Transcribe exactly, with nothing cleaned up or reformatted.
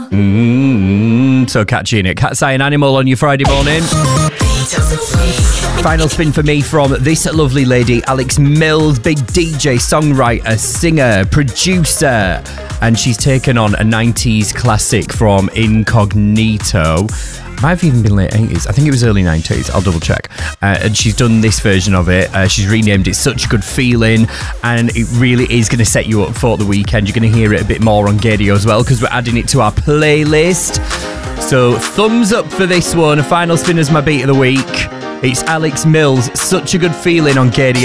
Mm, so catchy, innit? Cat's Eye and Animal on your Friday morning. Final spin for me from this lovely lady, Alex Mills, big D J, songwriter, singer, producer, and she's taken on a nineties classic from Incognito. Might have even been late eighties. I think it was early nineties. I'll double check. Uh, and she's done this version of it. Uh, she's renamed it Such a Good Feeling, and it really is going to set you up for the weekend. You're going to hear it a bit more on Gaydio as well, because we're adding it to our playlist. So thumbs up for this one. A final spin as my beat of the week. It's Alex Mills, Such a Good Feeling on Gaydio.